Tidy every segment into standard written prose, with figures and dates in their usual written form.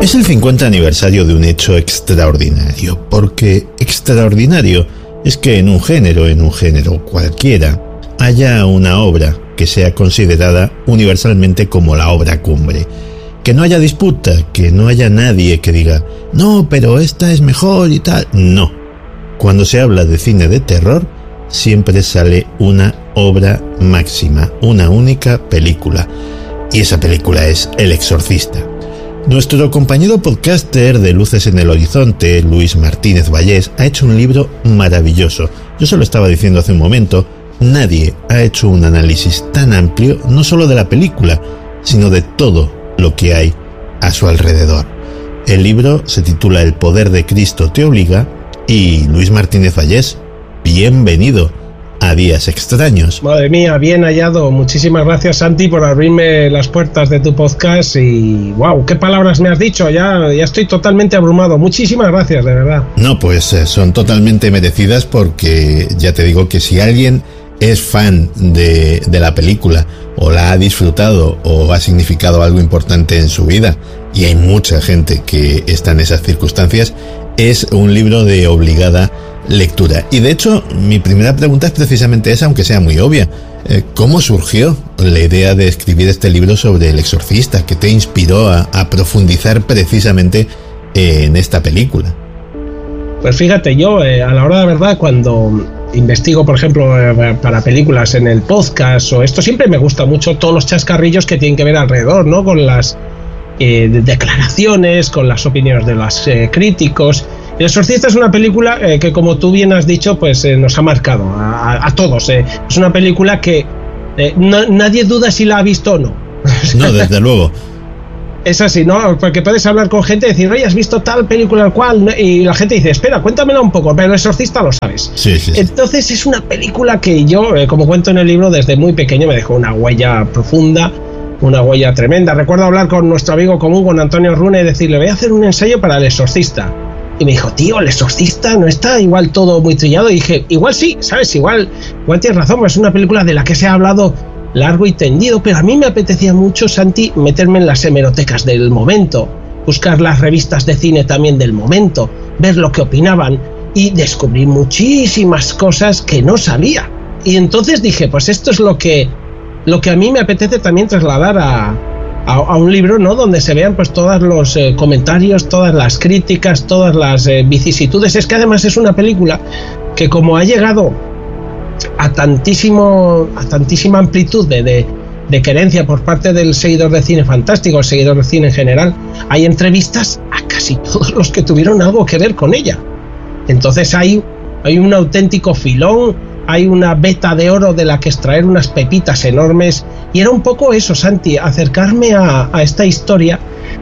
Es el 50 aniversario de un hecho extraordinario, porque extraordinario es que en un género cualquiera, haya una obra que sea considerada universalmente como la obra cumbre. Que no haya disputa, que no haya nadie que diga, no, pero esta es mejor y tal. No. Cuando se habla de cine de terror, siempre sale una obra máxima, una única película. Y esa película es El Exorcista. Nuestro compañero podcaster de Luces en el Horizonte, Luis Martínez Vallés, ha hecho un libro maravilloso. Yo se lo estaba diciendo hace un momento, nadie ha hecho un análisis tan amplio, no solo de la película, sino de todo lo que hay a su alrededor. El libro se titula El poder de Cristo te obliga y Luis Martínez Vallés, bienvenido a Días Extraños. Madre mía, bien hallado. Muchísimas gracias, Santi, por abrirme las puertas de tu podcast y wow, qué palabras me has dicho. Ya estoy totalmente abrumado. Muchísimas gracias, de verdad. No, pues son totalmente merecidas porque ya te digo que si alguien es fan de la película o la ha disfrutado o ha significado algo importante en su vida, y hay mucha gente que está en esas circunstancias, es un libro de obligada lectura. Y de hecho, mi primera pregunta es precisamente esa, aunque sea muy obvia. ¿Cómo surgió la idea de escribir este libro sobre El Exorcista? ¿Qué te inspiró a profundizar precisamente en esta película? Pues fíjate, yo a la hora de verdad, cuando investigo, por ejemplo, para películas en el podcast o esto, siempre me gusta mucho todos los chascarrillos que tienen que ver alrededor, ¿no? Con las declaraciones, con las opiniones de los críticos. El Exorcista es una película que, como tú bien has dicho, pues nos ha marcado a todos. Es una película que nadie duda si la ha visto o no. No, desde luego. Es así, ¿no? Porque puedes hablar con gente y decir, oye, ¿has visto tal película cual? Y la gente dice, espera, cuéntamela un poco, pero El Exorcista lo sabes. Sí. Entonces es una película que yo, como cuento en el libro, desde muy pequeño me dejó una huella profunda, una huella tremenda. Recuerdo hablar con nuestro amigo común, con Antonio Rune, y decirle, voy a hacer un ensayo para El Exorcista. Y me dijo, tío, El Exorcista no está igual todo muy trillado. Y dije, igual sí, ¿sabes? Igual tienes razón, es una película de la que se ha hablado largo y tendido, pero a mí me apetecía mucho, Santi, meterme en las hemerotecas del momento, buscar las revistas de cine también del momento, ver lo que opinaban y descubrir muchísimas cosas que no sabía. Y entonces dije, pues esto es lo que a mí me apetece también trasladar a un libro, ¿no? Donde se vean pues todos los comentarios, todas las críticas, todas las vicisitudes. Es que además es una película que, como ha llegado a tantísima amplitud de querencia por parte del seguidor de cine fantástico, el seguidor de cine en general, hay entrevistas a casi todos los que tuvieron algo que ver con ella. Entonces hay un auténtico filón, hay una veta de oro de la que extraer unas pepitas enormes, y era un poco eso, Santi, acercarme a esta historia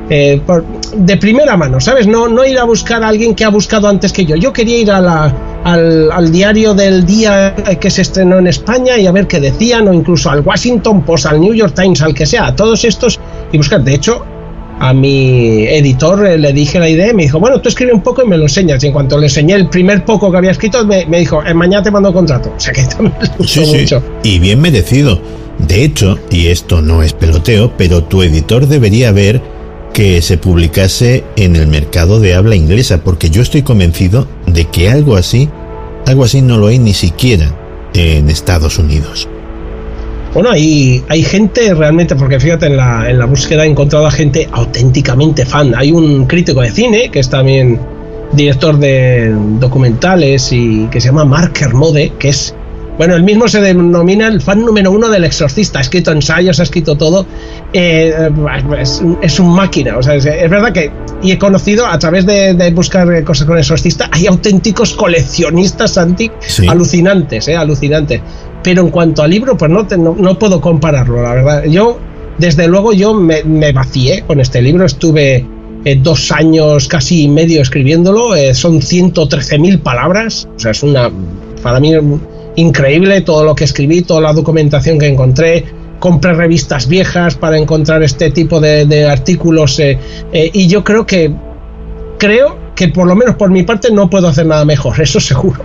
de primera mano, ¿sabes? No ir a buscar a alguien que ha buscado antes que yo. Yo quería ir al diario del día que se estrenó en España y a ver qué decían, o incluso al Washington Post, al New York Times, al que sea, a todos estos, y buscar. De hecho, a mi editor le dije la idea y me dijo, bueno, tú escribe un poco y me lo enseñas. Y en cuanto le enseñé el primer poco que había escrito, me dijo, mañana te mando contrato. O sea que también me gustó mucho. Y bien merecido. De hecho, y esto no es peloteo, pero tu editor debería ver que se publicase en el mercado de habla inglesa, porque yo estoy convencido de que algo así no lo hay ni siquiera en Estados Unidos. Bueno, hay gente realmente, porque fíjate, en la búsqueda he encontrado a gente auténticamente fan. Hay un crítico de cine, que es también director de documentales, y que se llama Mark Kermode, que es, bueno, él mismo se denomina el fan número 1 del Exorcista. Ha escrito ensayos, ha escrito todo. Es un máquina. O sea, es verdad que, y he conocido a través de buscar cosas con el Exorcista, hay auténticos coleccionistas, Santi, sí. Alucinantes. Pero en cuanto al libro, pues no puedo compararlo, la verdad. Yo, desde luego, me vacié con este libro. Estuve 2 años casi y medio escribiéndolo. Son 113.000 palabras. O sea, es para mí, increíble todo lo que escribí, toda la documentación que encontré. Compré revistas viejas para encontrar este tipo de artículos. Y yo creo que por lo menos por mi parte no puedo hacer nada mejor, eso seguro.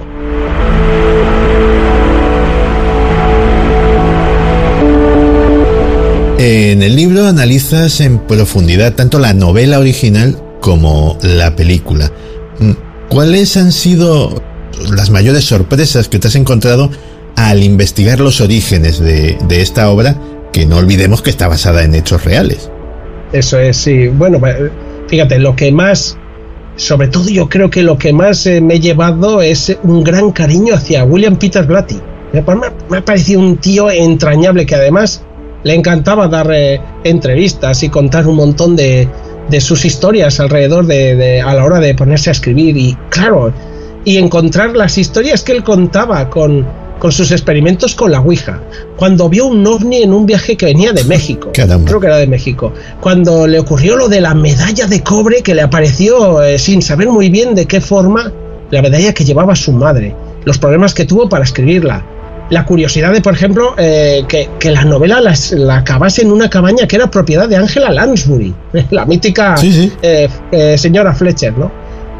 En el libro analizas en profundidad tanto la novela original como la película. ¿Cuáles han sido las mayores sorpresas que te has encontrado al investigar los orígenes de esta obra, que no olvidemos que está basada en hechos reales? Eso es, sí. Bueno, fíjate, lo que más, sobre todo yo creo que lo que más me he llevado es un gran cariño hacia William Peter Blatty. Me ha parecido un tío entrañable, que además le encantaba dar entrevistas y contar un montón de sus historias alrededor a la hora de ponerse a escribir, y claro, y encontrar las historias que él contaba con sus experimentos con la Ouija, cuando vio un ovni en un viaje que venía de México. Caramba. Creo que era de México, cuando le ocurrió lo de la medalla de cobre que le apareció sin saber muy bien de qué forma, la medalla que llevaba su madre, los problemas que tuvo para escribirla, la curiosidad de, por ejemplo, que la novela la acabase en una cabaña que era propiedad de Angela Lansbury, la mítica señora Fletcher, ¿no?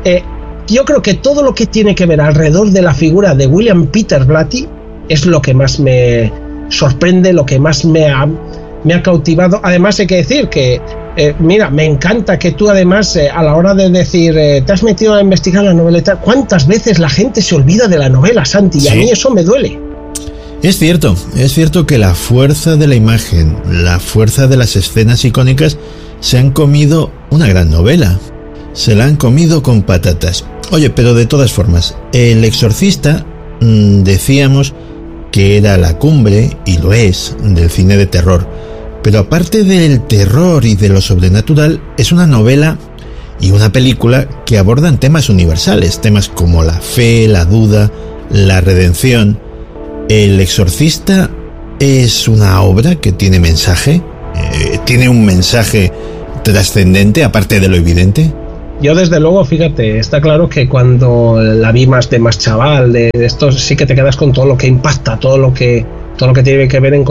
Yo creo que todo lo que tiene que ver alrededor de la figura de William Peter Blatty es lo que más me sorprende, lo que más me ha cautivado. Además, hay que decir que, mira, me encanta que tú además, a la hora de decir, te has metido a investigar la novela y tal, ¿cuántas veces la gente se olvida de la novela, Santi? Y a mí eso me duele. Es cierto que la fuerza de la imagen, la fuerza de las escenas icónicas se han comido una gran novela. Se la han comido con patatas. Oye, pero de todas formas, El Exorcista, decíamos que era la cumbre, y lo es, del cine de terror. Pero aparte del terror y de lo sobrenatural, es una novela y una película que abordan temas universales, temas como la fe, la duda, la redención. El Exorcista es una obra que tiene mensaje, tiene un mensaje trascendente, aparte de lo evidente. Yo desde luego, fíjate, está claro que cuando la vi más chaval, de esto sí que te quedas con todo lo que impacta, todo lo que tiene que ver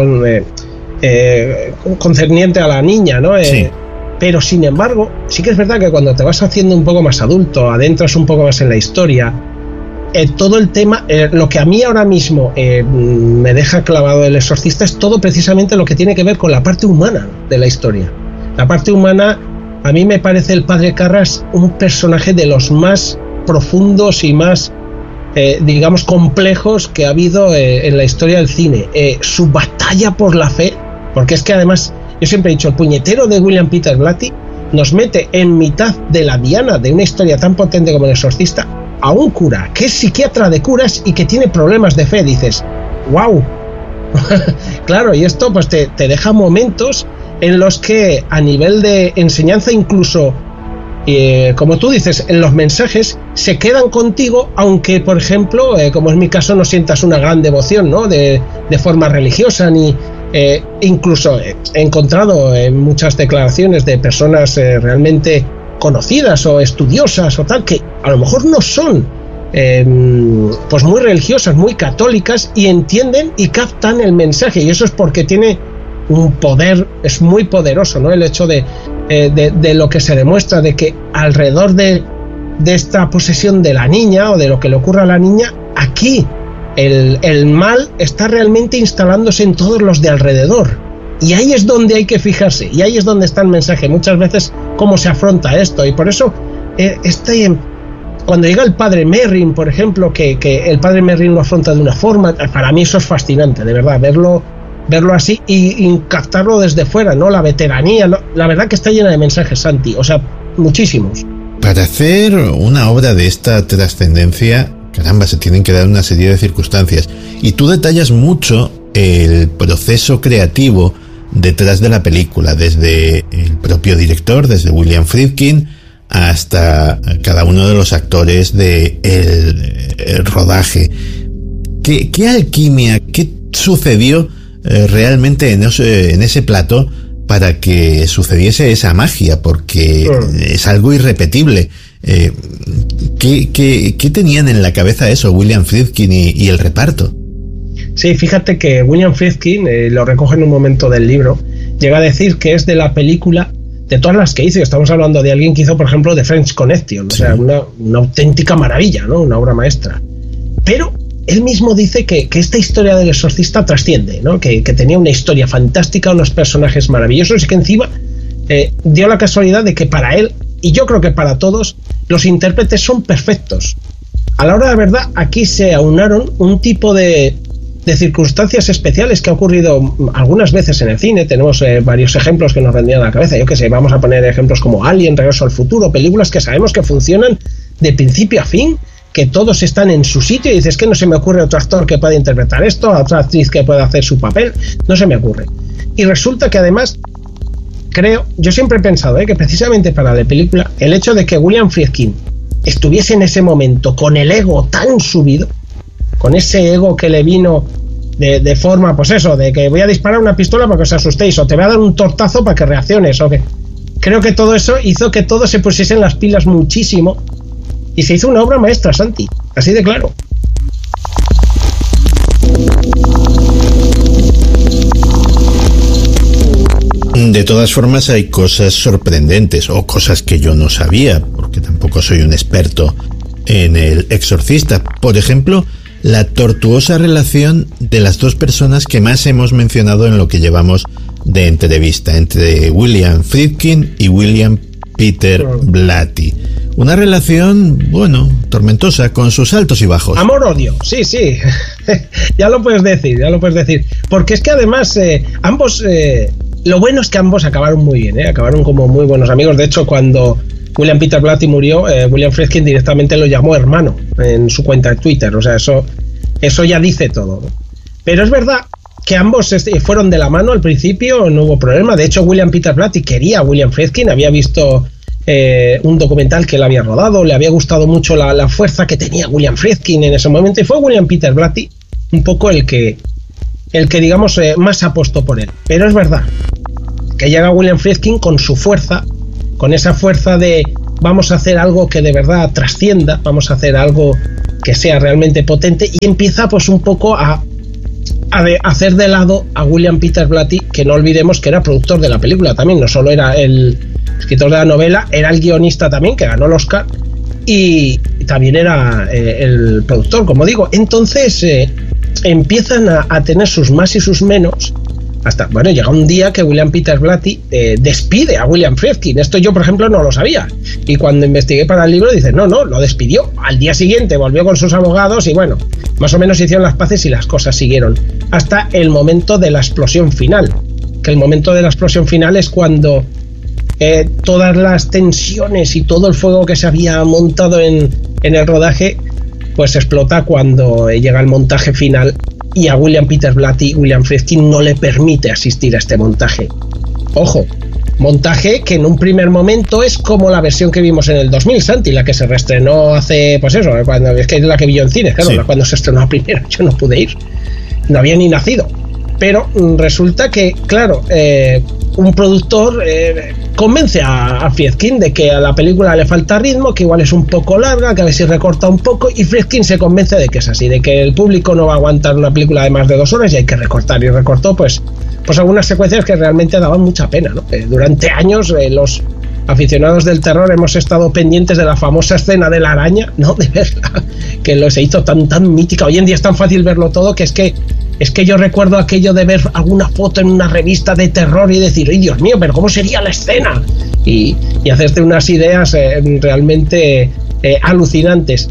concerniente a la niña, ¿no? Sí. Pero sin embargo, sí que es verdad que cuando te vas haciendo un poco más adulto, adentras un poco más en la historia, todo el tema, lo que a mí ahora mismo me deja clavado El Exorcista es todo precisamente lo que tiene que ver con la parte humana de la historia. La parte humana, a mí me parece el padre Karras un personaje de los más profundos y más, digamos, complejos que ha habido en la historia del cine. Su batalla por la fe, porque es que además, yo siempre he dicho, el puñetero de William Peter Blatty nos mete en mitad de la diana de una historia tan potente como El Exorcista a un cura que es psiquiatra de curas y que tiene problemas de fe. Dices, wow. Claro, y esto pues te deja momentos en los que a nivel de enseñanza, incluso como tú dices, en los mensajes se quedan contigo, aunque por ejemplo, como es mi caso, no sientas una gran devoción, ¿no? de forma religiosa, ni incluso he encontrado muchas declaraciones de personas realmente conocidas o estudiosas o tal, que a lo mejor no son pues muy religiosas, muy católicas, y entienden y captan el mensaje, y eso es porque tiene un poder, es muy poderoso, ¿no? El hecho de lo que se demuestra, de que alrededor de esta posesión de la niña, o de lo que le ocurre a la niña, aquí el mal está realmente instalándose en todos los de alrededor. Y ahí es donde hay que fijarse, y ahí es donde está el mensaje. Muchas veces cómo se afronta esto, y por eso cuando llega el padre Merrin, por ejemplo, que el padre Merrin lo afronta de una forma, para mí eso es fascinante, de verdad, verlo así y captarlo desde fuera, ¿no? La veteranía, ¿no? La verdad que está llena de mensajes, Santi, o sea, muchísimos. Para hacer una obra de esta trascendencia, caramba, se tienen que dar una serie de circunstancias, y tú detallas mucho el proceso creativo detrás de la película, desde el propio director, desde William Friedkin, hasta cada uno de los actores del rodaje. ¿Qué alquimia, qué sucedió realmente en ese plató para que sucediese esa magia? Porque es algo irrepetible. ¿Qué tenían en la cabeza eso William Friedkin y el reparto? Sí, fíjate que William Friedkin, lo recoge en un momento del libro, llega a decir que es de la película, de todas las que hizo, estamos hablando de alguien que hizo, por ejemplo, The French Connection, sí. O sea, una auténtica maravilla, ¿no? Una obra maestra. Pero él mismo dice que esta historia del exorcista trasciende, ¿no? Que tenía una historia fantástica, unos personajes maravillosos, y que encima dio la casualidad de que para él y yo creo que para todos, los intérpretes son perfectos. A la hora de la verdad, aquí se aunaron un tipo de circunstancias especiales que ha ocurrido algunas veces en el cine. Tenemos varios ejemplos que nos vendrían a la cabeza. Yo qué sé, vamos a poner ejemplos como Alien, Regreso al Futuro, películas que sabemos que funcionan de principio a fin, que todos están en su sitio y dices que no se me ocurre otro actor que pueda interpretar esto, otra actriz que pueda hacer su papel, no se me ocurre. Y resulta que además, yo siempre he pensado que precisamente para la película, el hecho de que William Friedkin estuviese en ese momento con el ego tan subido, con ese ego que le vino de forma, pues eso, de que voy a disparar una pistola para que os asustéis, o te voy a dar un tortazo para que reacciones, o que... Creo que todo eso hizo que todos se pusiesen las pilas muchísimo y se hizo una obra maestra, Santi, así de claro. De todas formas, hay cosas sorprendentes o cosas que yo no sabía, porque tampoco soy un experto en El Exorcista. Por ejemplo, la tortuosa relación de las dos personas que más hemos mencionado en lo que llevamos de entrevista, entre William Friedkin y William Peter Blatty. Una relación, bueno, tormentosa, con sus altos y bajos. Amor-odio, sí. ya lo puedes decir. Porque es que además ambos... lo bueno es que ambos acabaron muy bien, acabaron como muy buenos amigos. De hecho, cuando William Peter Blatty murió, William Friedkin directamente lo llamó hermano en su cuenta de Twitter. O sea, eso ya dice todo, ¿no? Pero es verdad que ambos fueron de la mano al principio, no hubo problema. De hecho, William Peter Blatty quería a William Friedkin, había visto un documental que él había rodado, le había gustado mucho la fuerza que tenía William Friedkin en ese momento, y fue William Peter Blatty un poco el que digamos más apostó por él. Pero es verdad que llega William Friedkin con su fuerza, con esa fuerza de vamos a hacer algo que de verdad trascienda, vamos a hacer algo que sea realmente potente, y empieza pues un poco a hacer de lado a William Peter Blatty, que no olvidemos que era productor de la película también, no solo era el escritor de la novela, era el guionista también, que ganó el Oscar, y también era el productor, como digo. Entonces empiezan a tener sus más y sus menos, hasta, bueno, llega un día que William Peter Blatty despide a William Friedkin. Esto yo, por ejemplo, no lo sabía, y cuando investigué para el libro, dice, no, lo despidió. Al día siguiente volvió con sus abogados y bueno, más o menos hicieron las paces y las cosas siguieron, hasta el momento de la explosión final, que el momento de la explosión final es cuando todas las tensiones y todo el fuego que se había montado en el rodaje, pues explota cuando llega el montaje final, y a William Peter Blatty, William Friedkin no le permite asistir a este montaje. Ojo, montaje que en un primer momento es como la versión que vimos en el 2000, Santi, la que se reestrenó hace, pues eso, es que es la que vi yo en cine, claro, sí. Cuando se estrenó la primera, yo no pude ir, no había ni nacido. Pero resulta que, claro, un productor convence a Friedkin de que a la película le falta ritmo, que igual es un poco larga, que a ver si recorta un poco, y Friedkin se convence de que es así, de que el público no va a aguantar una película de más de 2 horas y hay que recortar, y recortó pues algunas secuencias que realmente daban mucha pena, ¿no? Durante años los aficionados del terror hemos estado pendientes de la famosa escena de la araña, ¿no? De verla, que se hizo tan mítica. Hoy en día es tan fácil verlo todo que es que yo recuerdo aquello de ver alguna foto en una revista de terror y decir, ¡ay, Dios mío, pero cómo sería la escena! Y hacerte unas ideas realmente alucinantes.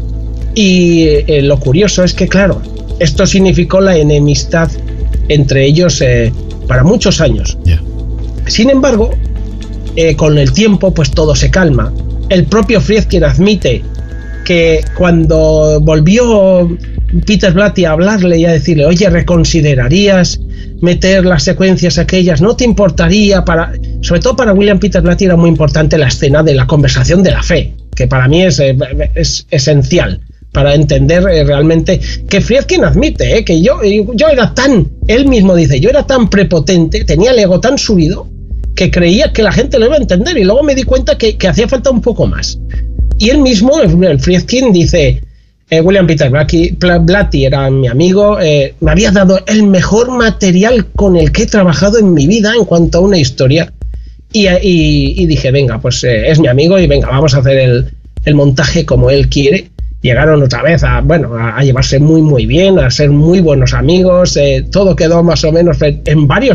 Y lo curioso es que, claro, esto significó la enemistad entre ellos para muchos años. Yeah. Sin embargo, con el tiempo, pues todo se calma. El propio Friedkin admite que cuando volvió Peter Blatty a hablarle y a decirle, oye, ¿reconsiderarías meter las secuencias aquellas? ¿No te importaría? Sobre todo para William Peter Blatty era muy importante la escena de la conversación de la fe, que para mí es esencial para entender realmente que Friedkin admite que yo era tan, él mismo dice, yo era tan prepotente, tenía el ego tan subido, que creía que la gente lo iba a entender, y luego me di cuenta que hacía falta un poco más. Y él mismo, el Friedkin, dice, William Peter Blatty era mi amigo, me había dado el mejor material con el que he trabajado en mi vida en cuanto a una historia, y dije, venga, pues es mi amigo y venga, vamos a hacer el montaje como él quiere. Llegaron otra vez a llevarse muy bien, a ser muy buenos amigos, todo quedó más o menos en varios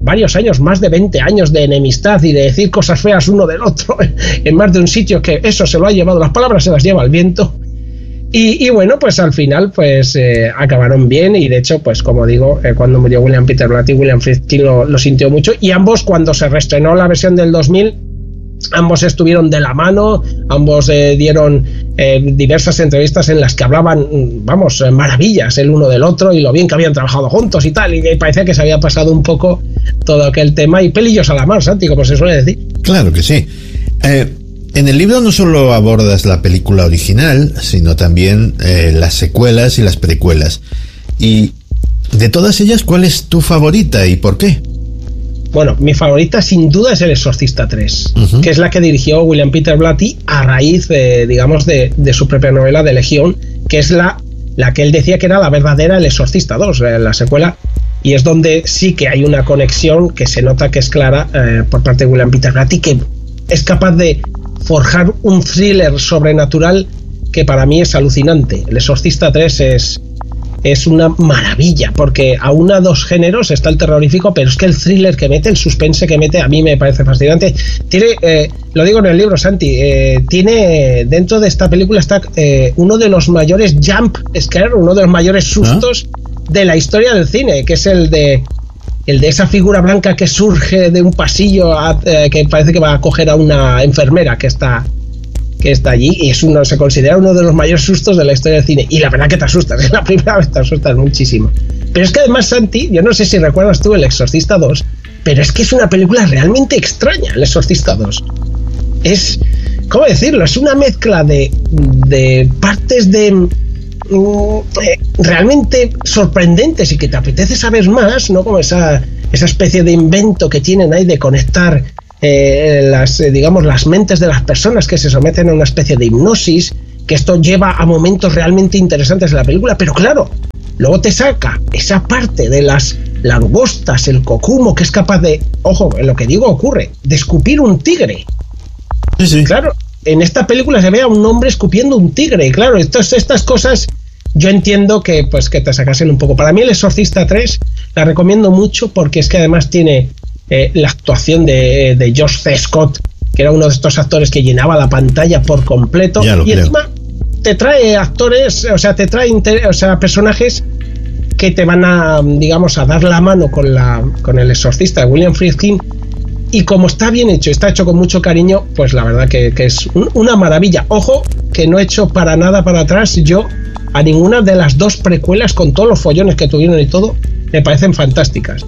varios años, más de 20 años de enemistad y de decir cosas feas uno del otro en más de un sitio, que eso se lo ha llevado, las palabras se las lleva el viento. Y bueno, pues al final pues acabaron bien, y de hecho, pues como digo, cuando murió William Peter Blatty, William Friedkin lo sintió mucho, y ambos, cuando se reestrenó la versión del 2000, ambos estuvieron de la mano, ambos dieron diversas entrevistas en las que hablaban, vamos, maravillas el uno del otro y lo bien que habían trabajado juntos y tal, y parecía que se había pasado un poco todo aquel tema, y pelillos a la mar, Santi, como se suele decir. Claro que sí. En el libro no solo abordas la película original, sino también las secuelas y las precuelas. Y de todas ellas, ¿cuál es tu favorita y por qué? Bueno, mi favorita sin duda es El Exorcista 3, que es la que dirigió William Peter Blatty a raíz, digamos, de su propia novela de Legión, que es la que él decía que era la verdadera El Exorcista 2, la secuela, y es donde sí que hay una conexión que se nota que es clara por parte de William Peter Blatty, que es capaz de forjar un thriller sobrenatural que para mí es alucinante. El Exorcista 3 es una maravilla, porque aúna dos géneros, está el terrorífico, pero es que el thriller que mete, el suspense que mete, a mí me parece fascinante. Tiene, lo digo en el libro, Santi, tiene, dentro de esta película está uno de los mayores jump scare, uno de los mayores sustos de la historia del cine, que es el de esa figura blanca que surge de un pasillo que parece que va a coger a una enfermera que está allí, y se considera uno de los mayores sustos de la historia del cine, y la verdad que te asustas, la primera vez te asustas muchísimo. Pero es que además, Santi, yo no sé si recuerdas tú El Exorcista 2, pero es que es una película realmente extraña, El Exorcista 2. Es, ¿cómo decirlo? Es una mezcla de partes realmente sorprendentes y que te apetece saber más, ¿no? Como esa especie de invento que tienen ahí de conectar las mentes de las personas que se someten a una especie de hipnosis, que esto lleva a momentos realmente interesantes de la película, pero claro, luego te saca esa parte de las langostas, el cocumo, que es capaz de, ojo, en lo que digo ocurre, de escupir un tigre. Sí. Claro, en esta película se ve a un hombre escupiendo un tigre, y claro, estas cosas yo entiendo que te sacasen un poco. Para mí El Exorcista 3 la recomiendo mucho, porque es que además tiene la actuación de George C. Scott, que era uno de estos actores que llenaba la pantalla por completo, y encima te trae actores, o sea, personajes que te van a, digamos, a dar la mano con el Exorcista de William Friedkin, y como está bien hecho, está hecho con mucho cariño, pues la verdad que es una maravilla. Ojo, que no he hecho para nada para atrás yo a ninguna de las dos precuelas, con todos los follones que tuvieron y todo, me parecen fantásticas.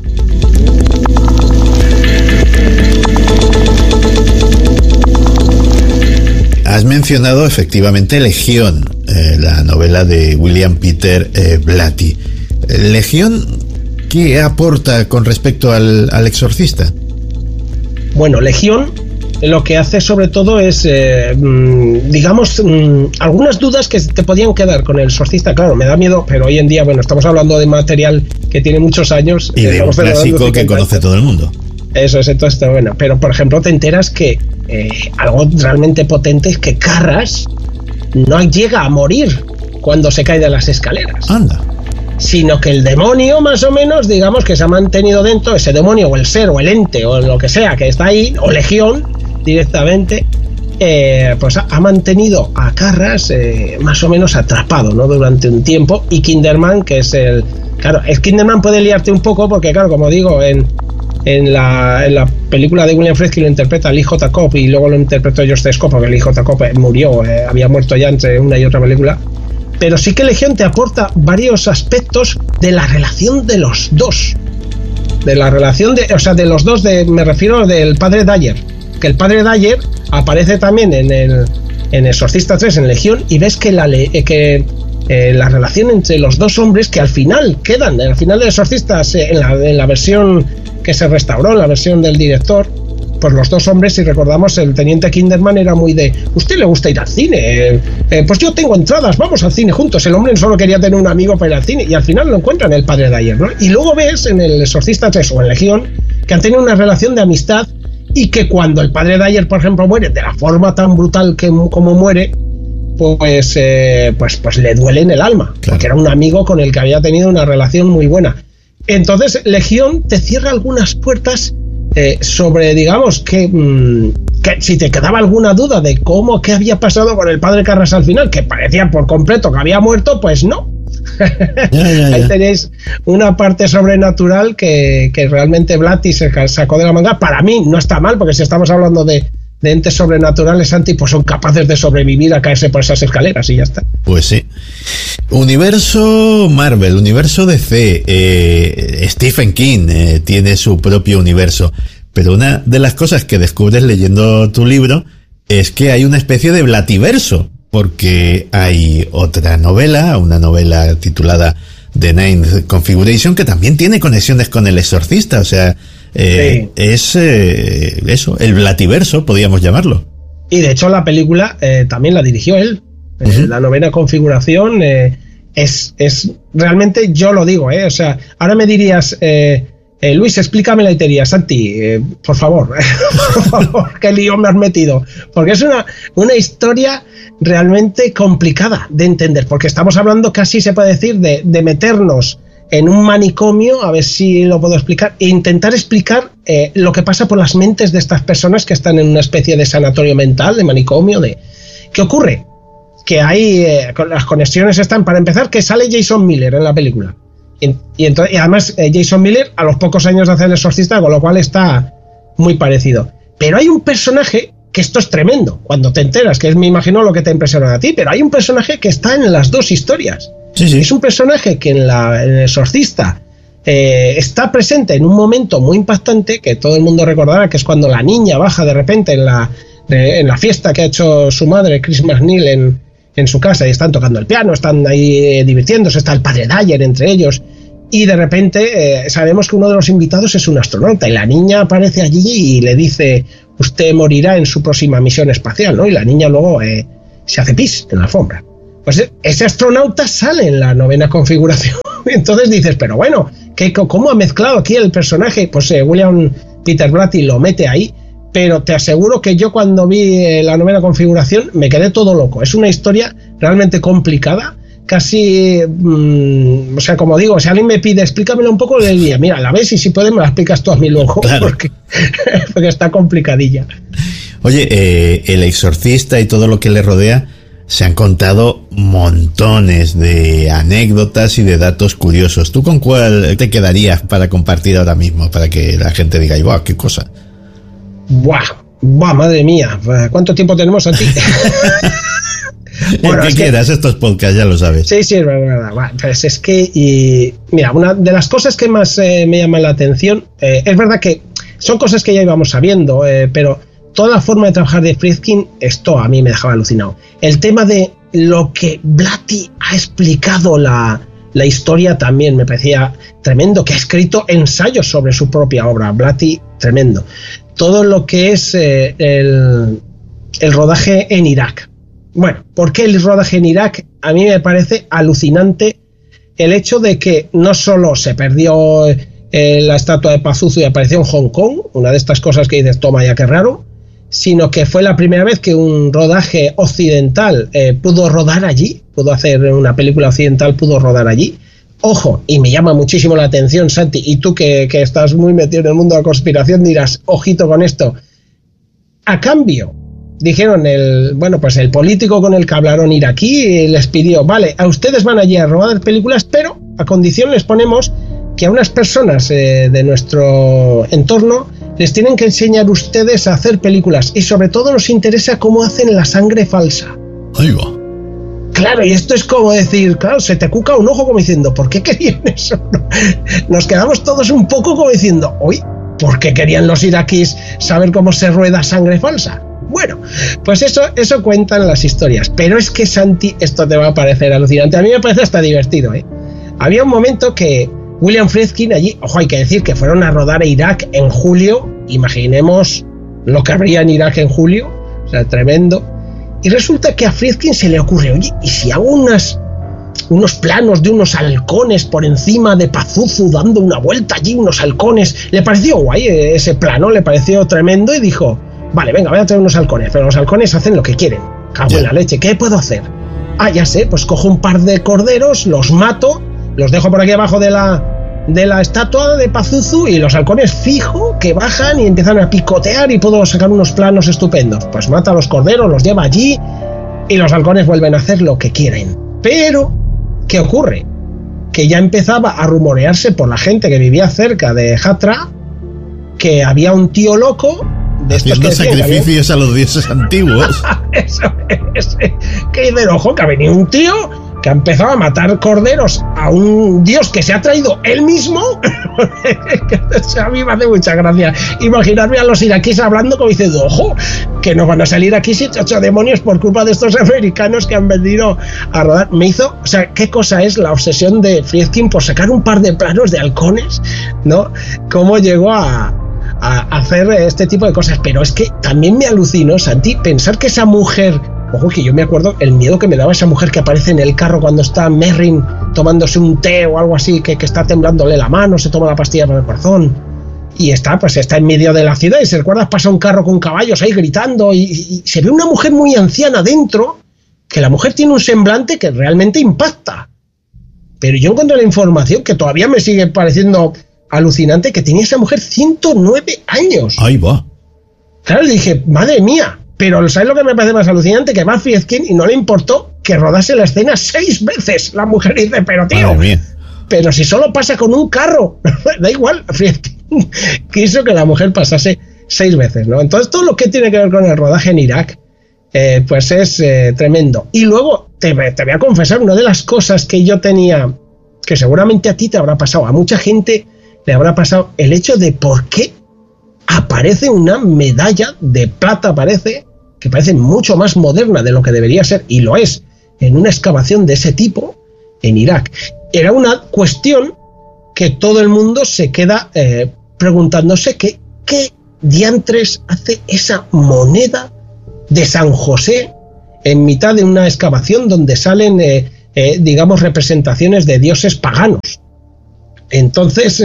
Has mencionado efectivamente Legión, la novela de William Peter Blatty. Legión, ¿qué aporta con respecto al Exorcista? Bueno, Legión lo que hace sobre todo es, digamos, algunas dudas que te podían quedar con El Exorcista. Claro, me da miedo, pero hoy en día, bueno, estamos hablando de material que tiene muchos años. Y de un clásico que conoce todo el mundo. Eso es, entonces, bueno, pero por ejemplo te enteras que algo realmente potente es que Carras no llega a morir cuando se cae de las escaleras. Anda. Sino que el demonio, más o menos, digamos que se ha mantenido dentro, ese demonio o el ser o el ente o lo que sea que está ahí, o Legión directamente, pues ha mantenido a Carras más o menos atrapado, ¿no? Durante un tiempo. Y Kinderman, que es Kinderman puede liarte un poco, porque claro, como digo, en la película de William Friedkin lo interpreta Lee J. Cobb, y luego lo interpretó George C. Scott, porque Lee J. Cobb murió, había muerto ya entre una y otra película. Pero sí que Legión te aporta varios aspectos de la relación de los dos. De la relación de los dos, me refiero del padre Dyer. Que el padre Dyer aparece también en Exorcista 3, en Legión, y ves que la relación entre los dos hombres, que al final quedan, al final de Exorcistas, en la versión que se restauró, en la versión del director, pues los dos hombres, si recordamos, el teniente Kinderman era muy de, ¿usted le gusta ir al cine? Pues yo tengo entradas, vamos al cine juntos. El hombre solo quería tener un amigo para ir al cine, y al final lo encuentran el padre Dyer, ¿no? Y luego ves en el Exorcista 3 o en Legión que han tenido una relación de amistad, y que cuando el padre Dyer, por ejemplo, muere de la forma tan brutal como muere, pues le duele en el alma, claro, porque era un amigo con el que había tenido una relación muy buena. Entonces, Legión te cierra algunas puertas sobre, digamos, que si te quedaba alguna duda de qué había pasado con el padre Carras al final, que parecía por completo que había muerto, pues no. Ya. Ahí tenéis una parte sobrenatural que realmente Blatty se sacó de la manga. Para mí no está mal, porque si estamos hablando de entes sobrenaturales, Santi, pues son capaces de sobrevivir a caerse por esas escaleras y ya está. Pues sí. Universo Marvel, universo DC, Stephen King tiene su propio universo, pero una de las cosas que descubres leyendo tu libro es que hay una especie de Blattyverso, porque hay otra novela, una novela titulada The Ninth Configuration, que también tiene conexiones con El Exorcista, o sea, sí. Es eso, el Blattyverso, podríamos llamarlo. Y de hecho la película también la dirigió él. La novena configuración es realmente, yo lo digo, o sea, ahora me dirías, Luis, explícame la teoría, Santi, por favor, qué lío me has metido, porque es una historia realmente complicada de entender, porque estamos hablando, casi se puede decir, de meternos en un manicomio, a ver si lo puedo explicar, e intentar explicar lo que pasa por las mentes de estas personas que están en una especie de sanatorio mental, de manicomio, ¿qué ocurre? Que hay, las conexiones están, para empezar, que sale Jason Miller en la película, y además Jason Miller a los pocos años de hacer El Exorcista, con lo cual está muy parecido, pero hay un personaje que esto es tremendo, cuando te enteras, que es, me imagino, lo que te impresiona a ti, pero hay un personaje que está en las dos historias. Sí. Es un personaje que en El Exorcista está presente en un momento muy impactante, que todo el mundo recordará, que es cuando la niña baja de repente en la fiesta que ha hecho su madre, Chris MacNeil, en su casa, y están tocando el piano, están ahí divirtiéndose, está el padre Dyer entre ellos, y de repente sabemos que uno de los invitados es un astronauta, y la niña aparece allí y le dice: usted morirá en su próxima misión espacial, ¿no? Y la niña luego se hace pis en la alfombra. Pues ese astronauta sale en la novena configuración. Entonces dices, pero bueno, ¿cómo ha mezclado aquí el personaje? Pues William Peter Blatty lo mete ahí, pero te aseguro que yo cuando vi la novena configuración me quedé todo loco. Es una historia realmente complicada, casi, o sea, como digo, si alguien me pide explícamelo un poco, le diría, mira, la ves y si puedes me la explicas tú a mí luego, claro. porque está complicadilla. Oye, El Exorcista y todo lo que le rodea, se han contado montones de anécdotas y de datos curiosos. ¿Tú con cuál te quedarías para compartir ahora mismo, para que la gente diga, ¡guau, qué cosa! ¡Buah, madre mía! ¿Cuánto tiempo tenemos a ti? Bueno, que quieras, estos podcasts, ya lo sabes. Sí, es verdad. Bueno, pues es que, mira, una de las cosas que más me llama la atención, es verdad que son cosas que ya íbamos sabiendo, pero toda la forma de trabajar de Friedkin, esto a mí me dejaba alucinado. El tema de lo que Blatty ha explicado la historia también me parecía tremendo, que ha escrito ensayos sobre su propia obra. Blatty, tremendo. Todo lo que es el rodaje en Irak. Bueno, ¿por qué el rodaje en Irak? A mí me parece alucinante el hecho de que no solo se perdió la estatua de Pazuzu y apareció en Hong Kong, una de estas cosas que dices, toma ya, qué raro, sino que fue la primera vez que un rodaje occidental pudo rodar allí, pudo hacer una película occidental, pudo rodar allí. Ojo, y me llama muchísimo la atención, Santi, y tú que estás muy metido en el mundo de la conspiración dirás, ojito con esto. A cambio, dijeron el político con el que hablaron iraquí les pidió, vale, a ustedes van allí a rodar películas, pero a condición les ponemos que a unas personas de nuestro entorno les tienen que enseñar ustedes a hacer películas, y sobre todo nos interesa cómo hacen la sangre falsa. Ahí va. Claro, y esto es como decir, claro, se te cuca un ojo como diciendo, ¿por qué querían eso? Nos quedamos todos un poco como diciendo, uy, ¿por qué querían los iraquíes saber cómo se rueda sangre falsa? Bueno, pues eso cuentan las historias, pero es que, Santi, esto te va a parecer alucinante, a mí me parece hasta divertido, Había un momento que William Friedkin allí, ojo, hay que decir que fueron a rodar a Irak en julio, imaginemos lo que habría en Irak en julio, o sea, tremendo, y resulta que a Friedkin se le ocurre, oye, ¿y si hago unos planos de unos halcones por encima de Pazuzu dando una vuelta allí, unos halcones? Le pareció guay ese plano, le pareció tremendo y dijo, vale, venga, voy a traer unos halcones, pero los halcones hacen lo que quieren, cago en la leche, ¿qué puedo hacer? Ah, ya sé, pues cojo un par de corderos, los mato, los dejo por aquí abajo de de la estatua de Pazuzu y los halcones fijo que bajan y empiezan a picotear y puedo sacar unos planos estupendos. Pues mata a los corderos, los lleva allí y los halcones vuelven a hacer lo que quieren. Pero, ¿qué ocurre? Que ya empezaba a rumorearse por la gente que vivía cerca de Hatra que había un tío loco de estos haciendo que decían sacrificios a los dioses antiguos. Eso es. Que dice, ojo, que ha venido un tío que ha empezado a matar corderos a un dios que se ha traído él mismo. A mí me hace mucha gracia imaginarme a los iraquíes hablando como diciendo, ojo, que nos van a salir aquí 7 8 demonios por culpa de estos americanos que han venido a rodar. Me hizo, o sea, qué cosa es la obsesión de Friedkin por sacar un par de planos de halcones, ¿no? Cómo llegó a hacer este tipo de cosas. Pero es que también me alucinó, Santi, pensar que esa mujer, ojo, que yo me acuerdo el miedo que me daba esa mujer que aparece en el carro cuando está Merrin tomándose un té o algo así, que está temblándole la mano, se toma la pastilla para el corazón y está en medio de la ciudad y si recuerdas pasa un carro con caballos ahí gritando y se ve una mujer muy anciana dentro, que la mujer tiene un semblante que realmente impacta. Pero yo encontré la información que todavía me sigue pareciendo alucinante, que tenía esa mujer 109 años. Ahí va. Claro, le dije, madre mía. Pero ¿sabes lo que me parece más alucinante? Que va Friedkin y no le importó que rodase la escena 6 veces. La mujer dice, pero tío, pero si solo pasa con un carro, da igual. Friedkin quiso que la mujer pasase 6 veces, ¿no? Entonces todo lo que tiene que ver con el rodaje en Irak, pues es tremendo. Y luego te voy a confesar, una de las cosas que yo tenía, que seguramente a ti te habrá pasado, a mucha gente le habrá pasado, el hecho de por qué aparece una medalla de plata, que parece mucho más moderna de lo que debería ser, y lo es, en una excavación de ese tipo en Irak. Era una cuestión que todo el mundo se queda preguntándose qué diantres hace esa moneda de San José en mitad de una excavación donde salen, digamos, representaciones de dioses paganos. Entonces,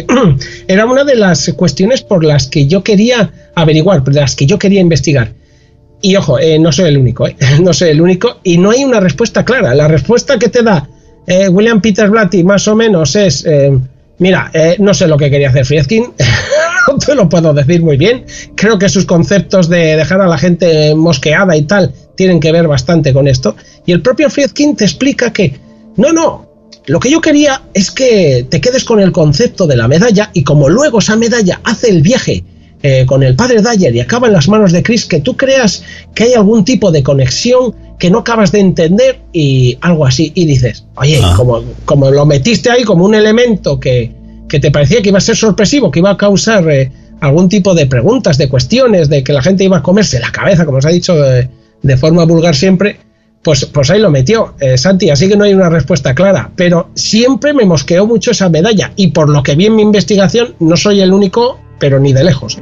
era una de las cuestiones por las que yo quería averiguar, por las que yo quería investigar. Y ojo, no soy el único, no soy el único, y no hay una respuesta clara. La respuesta que te da William Peter Blatty más o menos es, mira, no sé lo que quería hacer Friedkin, no te lo puedo decir muy bien. Creo que sus conceptos de dejar a la gente mosqueada y tal tienen que ver bastante con esto. Y el propio Friedkin te explica que, no, lo que yo quería es que te quedes con el concepto de la medalla y como luego esa medalla hace el viaje con el padre Dyer y acaba en las manos de Chris, que tú creas que hay algún tipo de conexión que no acabas de entender y algo así. Y dices, oye, como lo metiste ahí como un elemento que te parecía que iba a ser sorpresivo, que iba a causar algún tipo de preguntas, de cuestiones, de que la gente iba a comerse la cabeza, como os ha dicho de forma vulgar siempre, pues ahí lo metió, Santi. Así que no hay una respuesta clara, pero siempre me mosqueó mucho esa medalla y por lo que vi en mi investigación no soy el único, pero ni de lejos.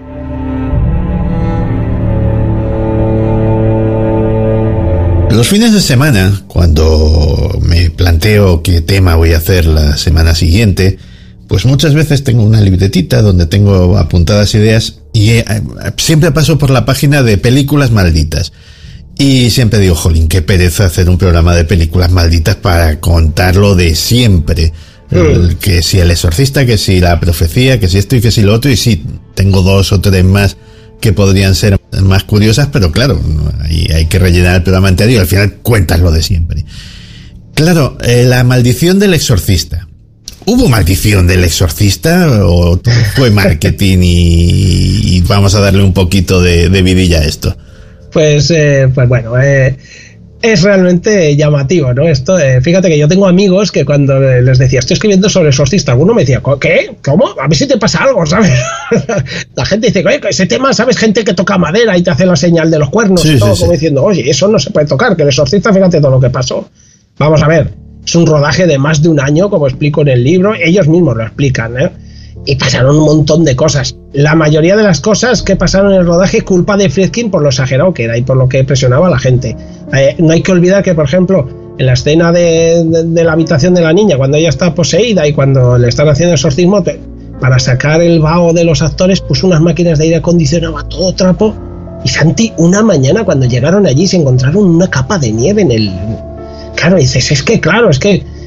Los fines de semana, cuando me planteo qué tema voy a hacer la semana siguiente, pues muchas veces tengo una libretita donde tengo apuntadas ideas y siempre paso por la página de películas malditas. Y siempre digo, jolín, qué pereza hacer un programa de películas malditas para contar lo de siempre. Que si El Exorcista, que si La Profecía, que si esto y que si lo otro. Y sí, tengo 2 o 3 más que podrían ser más curiosas, pero claro, hay que rellenar el programa entero y al final cuentas lo de siempre. Claro, la maldición del Exorcista. ¿Hubo maldición del Exorcista o fue marketing y vamos a darle un poquito de vidilla a esto? Pues bueno, es realmente llamativo, ¿no? Esto, fíjate que yo tengo amigos que cuando les decía estoy escribiendo sobre El Exorcista, alguno me decía, ¿qué? ¿Cómo? A ver si te pasa algo, ¿sabes? La gente dice, oye, ese tema, ¿sabes? Gente que toca madera y te hace la señal de los cuernos, sí, y todo, como diciendo, oye, eso no se puede tocar, que El Exorcista, fíjate todo lo que pasó. Vamos a ver, es un rodaje de más de un año, como explico en el libro, ellos mismos lo explican, ¿eh? Y pasaron un montón de cosas. La mayoría de las cosas que pasaron en el rodaje, culpa de Friedkin por lo exagerado que era y por lo que presionaba a la gente. No hay que olvidar que, por ejemplo, en la escena de la habitación de la niña, cuando ella está poseída y cuando le están haciendo exorcismo, para sacar el vaho de los actores, puso unas máquinas de aire acondicionado a todo trapo. Y Santi, una mañana cuando llegaron allí se encontraron una capa de nieve en el... Claro, dices, es que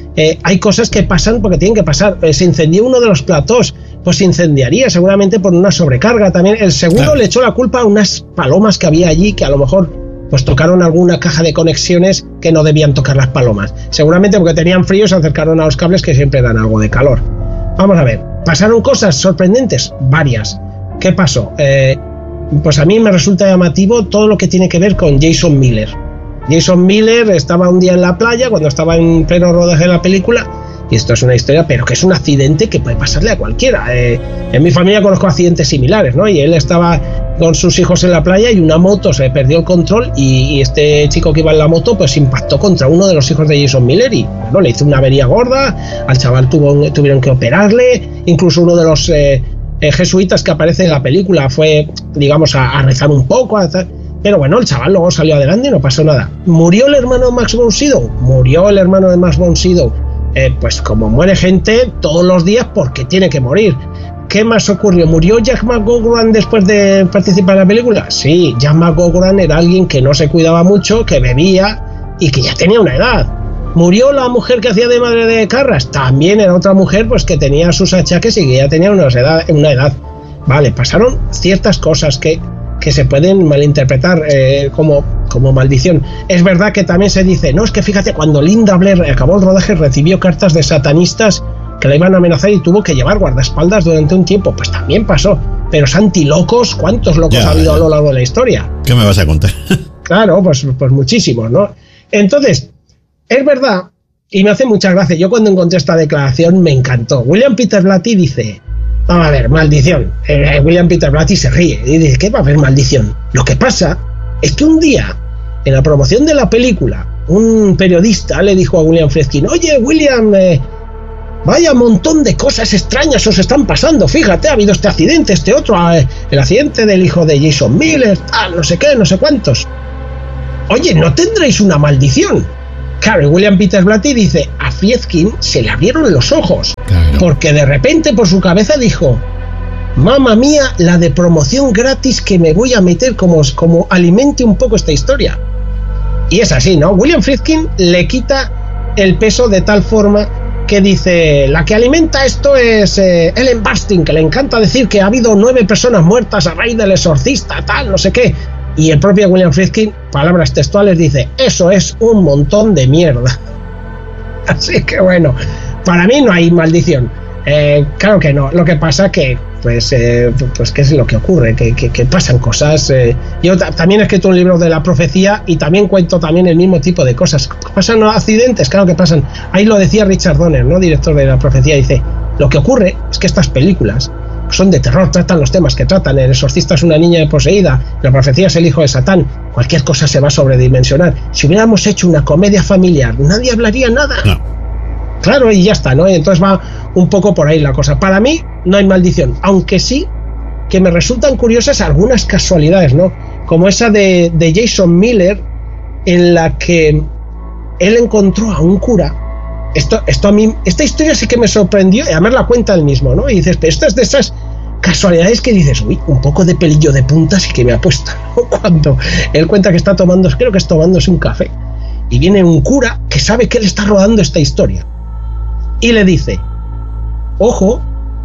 hay cosas que pasan porque tienen que pasar. Se incendió uno de los platós, pues se incendiaría seguramente por una sobrecarga también. El seguro le echó la culpa a unas palomas que había allí, que a lo mejor pues tocaron alguna caja de conexiones que no debían tocar las palomas. Seguramente porque tenían frío se acercaron a los cables que siempre dan algo de calor. Vamos a ver, ¿pasaron cosas sorprendentes? Varias. ¿Qué pasó? Pues a mí me resulta llamativo todo lo que tiene que ver con Jason Miller. Jason Miller estaba un día en la playa cuando estaba en pleno rodaje de la película, y esto es una historia, pero que es un accidente que puede pasarle a cualquiera. En mi familia conozco accidentes similares, ¿no? Y él estaba con sus hijos en la playa y una moto se perdió el control y este chico que iba en la moto pues impactó contra uno de los hijos de Jason Miller y bueno, le hizo una avería gorda, al chaval tuvieron que operarle, incluso uno de los jesuitas que aparece en la película fue, digamos, a rezar un poco, pero bueno, el chaval luego salió adelante y no pasó nada. ¿Murió el hermano de Max von Sydow? Murió el hermano de Max von Sydow. Pues como muere gente todos los días porque tiene que morir. ¿Qué más ocurrió? ¿Murió Jack McGowan después de participar en la película? Sí, Jack McGowan era alguien que no se cuidaba mucho, que bebía y que ya tenía una edad. ¿Murió la mujer que hacía de madre de Carras? También era otra mujer pues que tenía sus achaques y que ya tenía una edad. Vale, pasaron ciertas cosas que se pueden malinterpretar como maldición. Es verdad que también se dice, no, es que fíjate, cuando Linda Blair acabó el rodaje recibió cartas de satanistas que la iban a amenazar y tuvo que llevar guardaespaldas durante un tiempo. Pues también pasó. Pero Santi, locos, ¿cuántos locos ha habido a lo largo de la historia? ¿Qué me vas a contar? Claro, pues muchísimos, ¿no? Entonces, es verdad, y me hace mucha gracia. Yo cuando encontré esta declaración me encantó. William Peter Blatty dice, vamos a ver, maldición. William Peter Blatty se ríe y dice, ¿qué va a haber maldición? Lo que pasa es que un día, en la promoción de la película, un periodista le dijo a William Friedkin, oye, William, vaya montón de cosas extrañas os están pasando, fíjate, ha habido este accidente, este otro, el accidente del hijo de Jason Miller, no sé qué, no sé cuántos. Oye, ¿no tendréis una maldición? Claro, William Peter Blatty dice, a Friedkin se le abrieron los ojos, claro, porque de repente por su cabeza dijo, mamma mía, la de promoción gratis que me voy a meter como alimente un poco esta historia. Y es así, ¿no? William Friedkin le quita el peso de tal forma que dice, la que alimenta esto es Ellen Burstyn, que le encanta decir que ha habido 9 personas muertas a raíz del exorcista, tal, no sé qué. Y el propio William Friedkin, palabras textuales, dice, eso es un montón de mierda. Así que bueno, para mí no hay maldición. Claro que no. Lo que pasa que, pues ¿qué es lo que ocurre? Que pasan cosas. Yo también he escrito un libro de la profecía y también cuento también el mismo tipo de cosas. ¿Pasan accidentes? Claro que pasan. Ahí lo decía Richard Donner, ¿no? Director de la profecía, dice, lo que ocurre es que estas películas son de terror, tratan los temas que tratan. El exorcista es una niña poseída, la profecía es el hijo de Satán. Cualquier cosa se va a sobredimensionar. Si hubiéramos hecho una comedia familiar, nadie hablaría nada. No. Claro, y ya está, ¿no? Entonces va un poco por ahí la cosa. Para mí no hay maldición, aunque sí que me resultan curiosas algunas casualidades, ¿no? Como esa de Jason Miller, en la que él encontró a un cura. Esto a mí, esta historia sí que me sorprendió, y además la cuenta él mismo, ¿no? Y dices, pero esto es de esas casualidades que dices, uy, un poco de pelillo de punta sí que me apuesta, ¿no? Cuando él cuenta que está creo que es tomándose un café, y viene un cura que sabe que él está rodando esta historia, y le dice, ojo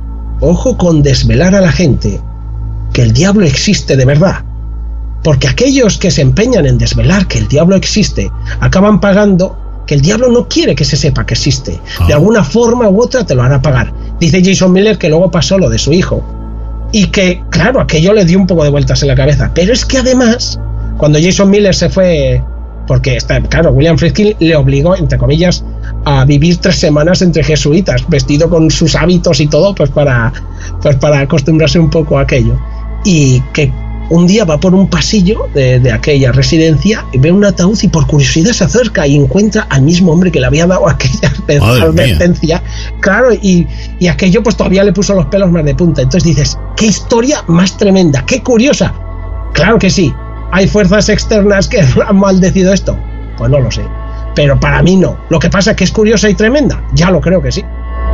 con desvelar a la gente que el diablo existe de verdad, porque aquellos que se empeñan en desvelar que el diablo existe, acaban pagando que el diablo no quiere que se sepa que existe. De alguna forma u otra te lo hará pagar. Dice Jason Miller que luego pasó lo de su hijo y que, claro, aquello le dio un poco de vueltas en la cabeza. Pero es que además, cuando Jason Miller se fue, porque claro, William Friedkin le obligó, entre comillas, a vivir 3 semanas entre jesuitas, vestido con sus hábitos y todo, pues para acostumbrarse un poco a aquello. Y que un día va por un pasillo de aquella residencia y ve un ataúd y por curiosidad se acerca y encuentra al mismo hombre que le había dado aquella advertencia. Claro, y aquello pues todavía le puso los pelos más de punta. Entonces dices, qué historia más tremenda, qué curiosa. Claro que sí, ¿hay fuerzas externas que han maldecido esto? Pues no lo sé, pero para mí no. Lo que pasa es que es curiosa y tremenda, ya lo creo que sí.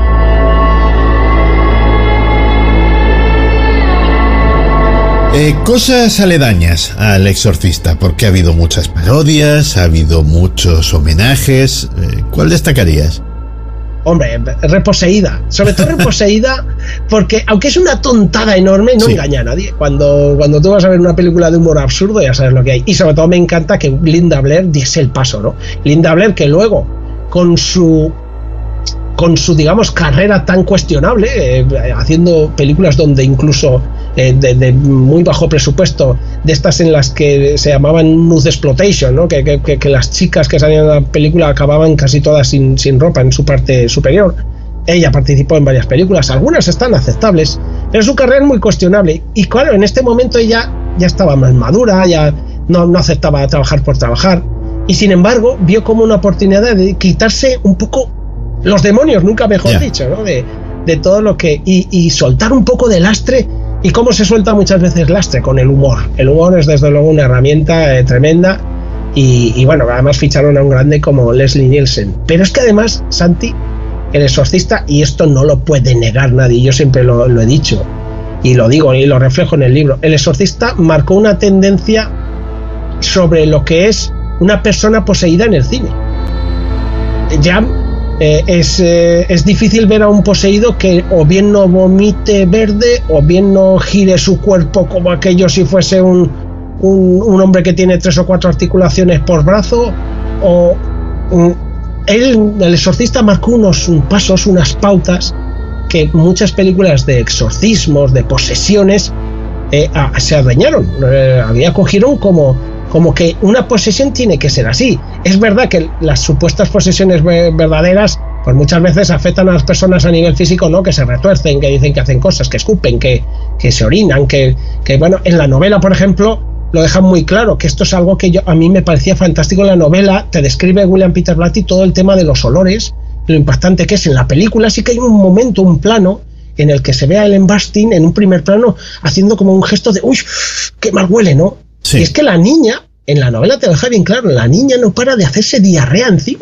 Cosas aledañas al exorcista, porque ha habido muchas parodias, ha habido muchos homenajes. ¿Cuál destacarías? Hombre, reposeída, sobre todo reposeída, porque aunque es una tontada enorme, no engaña a nadie. Cuando tú vas a ver una película de humor absurdo, ya sabes lo que hay. Y sobre todo me encanta que Linda Blair diese el paso, ¿no? Linda Blair, que luego, con su digamos, carrera tan cuestionable, haciendo películas donde incluso de muy bajo presupuesto, de estas en las que se llamaban Nude Exploitation, ¿no? Que las chicas que salían de la película acababan casi todas sin ropa en su parte superior. Ella participó en varias películas, algunas están aceptables, pero su carrera es muy cuestionable. Y claro, en este momento ella ya estaba más madura, ya no aceptaba trabajar por trabajar, y sin embargo vio como una oportunidad de quitarse un poco los demonios, nunca mejor dicho, ¿no? De todo lo que... Y soltar un poco de lastre. ¿Y cómo se suelta muchas veces lastre? Con el humor. El humor es desde luego una herramienta tremenda. Y bueno, además ficharon a un grande como Leslie Nielsen. Pero es que además, Santi, El Exorcista, y esto no lo puede negar nadie, yo siempre lo he dicho, y lo digo y lo reflejo en el libro, El Exorcista marcó una tendencia sobre lo que es una persona poseída en el cine. Ya... es difícil ver a un poseído que o bien no vomite verde o bien no gire su cuerpo como aquello si fuese un hombre que tiene 3 o 4 articulaciones por brazo. El Exorcista marcó unos pasos, unas pautas que muchas películas de exorcismos, de posesiones, se adueñaron, cogieron como que una posesión tiene que ser así. Es verdad que las supuestas posesiones verdaderas pues muchas veces afectan a las personas a nivel físico, ¿no? Que se retuercen, que dicen que hacen cosas, que escupen, que se orinan, que bueno, en la novela, por ejemplo, lo dejan muy claro, que esto es algo que a mí me parecía fantástico en la novela. Te describe William Peter Blatty todo el tema de los olores, lo impactante que es. En la película sí que hay un momento, un plano en el que se ve a Ellen Burstyn en un primer plano haciendo como un gesto de ¡uy! ¡Qué mal huele!, ¿no? Sí. Y es que la niña, en la novela te lo deja bien claro, la niña no para de hacerse diarrea encima.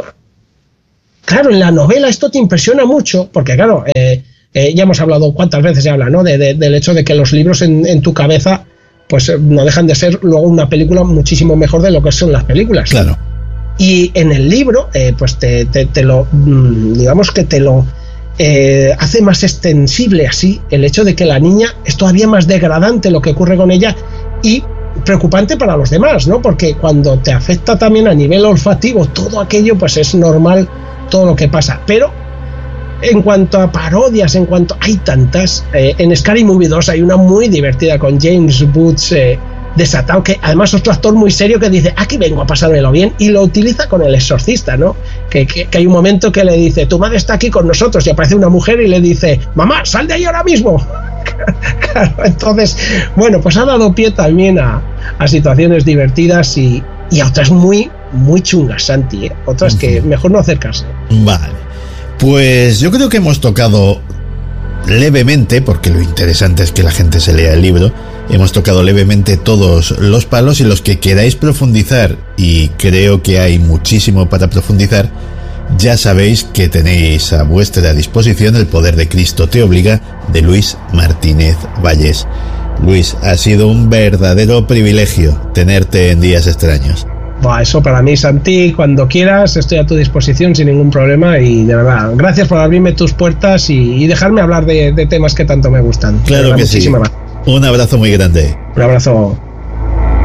Claro, en la novela esto te impresiona mucho, porque claro, ya hemos hablado cuántas veces se habla, ¿no? Del hecho de que los libros en tu cabeza pues no dejan de ser luego una película muchísimo mejor de lo que son las películas. Claro. Y en el libro, pues te lo, digamos que te lo hace más extensible así, el hecho de que la niña es todavía más degradante lo que ocurre con ella y preocupante para los demás, ¿no? Porque cuando te afecta también a nivel olfativo todo aquello, pues es normal todo lo que pasa. Pero en cuanto a parodias, hay tantas, en Scary Movie 2 hay una muy divertida con James Woods desatado, que además otro actor muy serio que dice aquí vengo a pasármelo bien, y lo utiliza con El Exorcista, ¿no? Que hay un momento que le dice tu madre está aquí con nosotros, y aparece una mujer y le dice mamá, sal de ahí ahora mismo. Claro, entonces, bueno, pues ha dado pie también a situaciones divertidas y a otras muy, muy chungas, Santi, otras que mejor no acercarse. Vale, pues yo creo que hemos tocado levemente, porque lo interesante es que la gente se lea el libro, hemos tocado levemente todos los palos, y los que queráis profundizar, y creo que hay muchísimo para profundizar, ya sabéis que tenéis a vuestra disposición El poder de Cristo te obliga, de Luis Martínez Valles. Luis, ha sido un verdadero privilegio tenerte en Días Extraños. Eso para mí, Santi, cuando quieras estoy a tu disposición sin ningún problema, y de verdad, gracias por abrirme tus puertas y dejarme hablar de temas que tanto me gustan. Claro que sí. Un abrazo muy grande. Un abrazo.